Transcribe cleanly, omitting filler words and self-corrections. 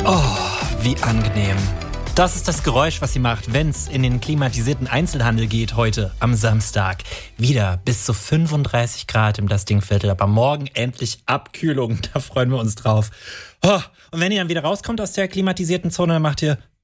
Oh, wie angenehm. Das ist das Geräusch, was sie macht, wenn es in den klimatisierten Einzelhandel geht heute am Samstag. Wieder bis zu 35 Grad im Dastingviertel, aber morgen endlich Abkühlung, da freuen wir uns drauf. Oh, und wenn ihr dann wieder rauskommt aus der klimatisierten Zone, dann macht ihr